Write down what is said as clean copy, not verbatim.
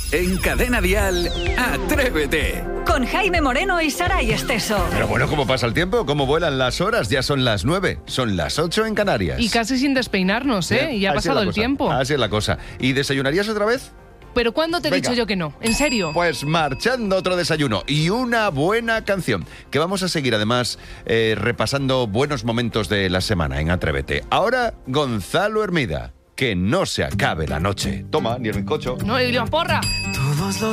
En Cadena Dial, Atrévete. Con Jaime Moreno y Saray Esteso. Pero bueno, ¿cómo pasa el tiempo? ¿Cómo vuelan las horas? Ya son las 9, son las 8 en Canarias. Y casi sin despeinarnos, ¿eh? Y ya ha pasado el tiempo. Así es la cosa. ¿Y desayunarías otra vez? ¿Pero cuándo te he dicho yo que no? ¿En serio? Pues marchando otro desayuno y una buena canción, que vamos a seguir además repasando buenos momentos de la semana en Atrévete. Ahora, Gonzalo Hermida, que no se acabe la noche. Toma, ni el bizcocho. No, y la porra.